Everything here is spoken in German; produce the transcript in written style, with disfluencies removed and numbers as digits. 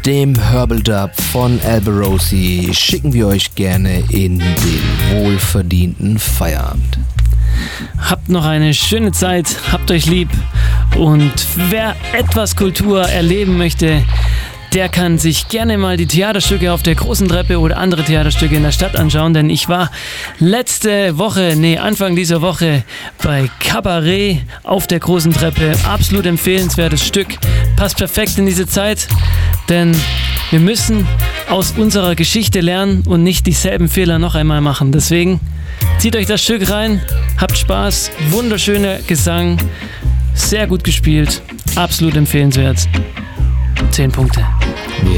dem Herbal-Dub von Alborosie, schicken wir euch gerne in den wohlverdienten Feierabend. Habt noch eine schöne Zeit, habt euch lieb und wer etwas Kultur erleben möchte, der kann sich gerne mal die Theaterstücke auf der Großen Treppe oder andere Theaterstücke in der Stadt anschauen, denn ich war Anfang dieser Woche bei Kabarett auf der Großen Treppe. Absolut empfehlenswertes Stück, passt perfekt in diese Zeit, denn wir müssen aus unserer Geschichte lernen und nicht dieselben Fehler noch einmal machen. Deswegen zieht euch das Stück rein, habt Spaß, wunderschöner Gesang, sehr gut gespielt, absolut empfehlenswert. 10 Punkte.